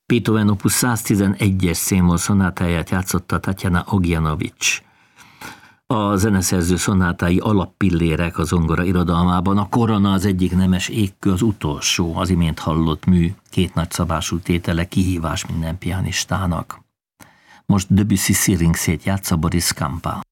Beethoven opus 111-es szénmol szonátáját játszotta Tatjana Ogjanovics. A zeneszerző szonátái alappillérek a zongora irodalmában. A korona az egyik nemes égkő, az utolsó, az imént hallott mű, két nagyszabású tétele, kihívás minden pianistának. Most Debussy Syrinxét játsza Boris Kampa.